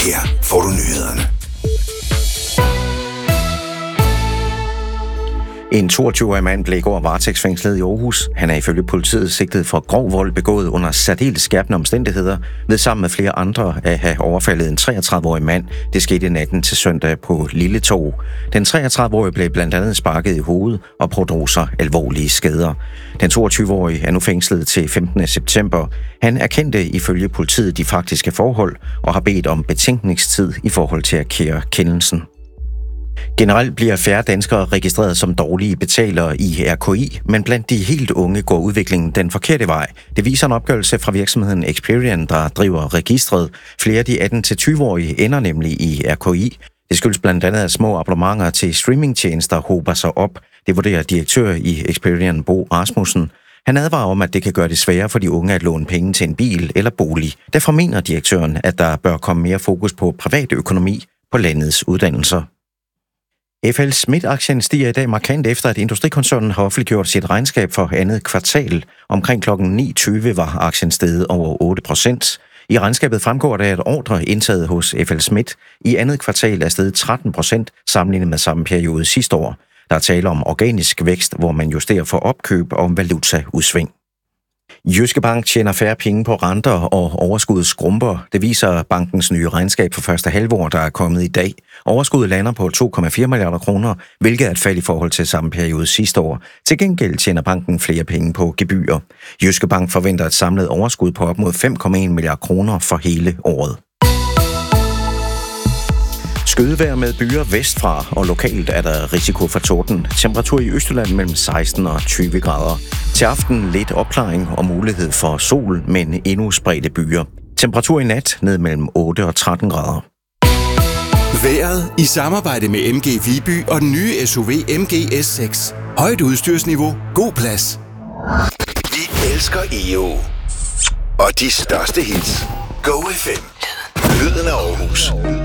Her får du nyhederne. En 22-årig mand blev i går varetægtsfængslet i Aarhus. Han er ifølge politiet sigtet for grov vold begået under særdeles skærpende omstændigheder, ved sammen med flere andre at have overfaldet en 33-årig mand. Det skete natten til søndag på Lille Torv. Den 33-årige blev blandt andet sparket i hovedet og pådrog sig alvorlige skader. Den 22-årige er nu fængslet til 15. september. Han erkendte ifølge politiet de faktiske forhold og har bedt om betænkningstid i forhold til at kære kendelsen. Generelt bliver færre danskere registreret som dårlige betalere i RKI, men blandt de helt unge går udviklingen den forkerte vej. Det viser en opgørelse fra virksomheden Experian, der driver registret. Flere af de 18-20-årige ender nemlig i RKI. Det skyldes blandt andet, at små abonnementer til streamingtjenester hober sig op. Det vurderer direktør i Experian, Bo Rasmussen. Han advarer om, at det kan gøre det sværere for de unge at låne penge til en bil eller bolig. Derfor mener direktøren, at der bør komme mere fokus på privat økonomi på landets uddannelser. FL Schmidt-aktien stiger i dag markant efter, at industrikoncernen har offentliggjort sit regnskab for andet kvartal. Omkring kl. 9.20 var aktien steget over 8%. I regnskabet fremgår det, at ordre indtaget hos FL Schmidt i andet kvartal er steget 13% sammenlignet med samme periode sidste år. Der er tale om organisk vækst, hvor man justerer for opkøb og valutaudsving. Jyske Bank tjener færre penge på renter og overskuddet skrumper. Det viser bankens nye regnskab for første halvår, der er kommet i dag. Overskuddet lander på 2,4 milliarder kroner, hvilket er et fald i forhold til samme periode sidste år. Til gengæld tjener banken flere penge på gebyrer. Jyske Bank forventer et samlet overskud på op mod 5,1 milliarder kroner for hele året. Skydevejr med byer vestfra, og lokalt er der risiko for torden. Temperatur i Østjylland mellem 16 og 20 grader. Til aften lidt opklaring og mulighed for sol, men endnu spredte byer. Temperatur i nat ned mellem 8 og 13 grader. Vejret i samarbejde med MG Viby og den nye SUV MG S6. Højt udstyrsniveau, god plads. Vi elsker EO og de største hits. Go FM. Lyden af Aarhus.